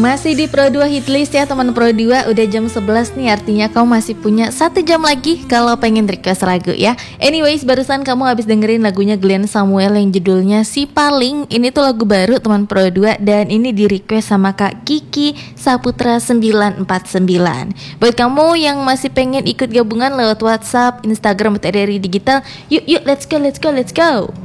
Masih di Pro 2 Hitlist ya teman Pro 2. Udah jam 11 nih, artinya kamu masih punya 1 jam lagi kalau pengen request lagu ya. Anyways, barusan kamu habis dengerin lagunya Glenn Samuel yang judulnya Si Paling. Ini tuh lagu baru teman Pro 2 dan ini di request sama Kak Kiki Saputra 949. Buat kamu yang masih pengen ikut gabungan lewat WhatsApp, Instagram, atau RRI Digital, yuk let's go.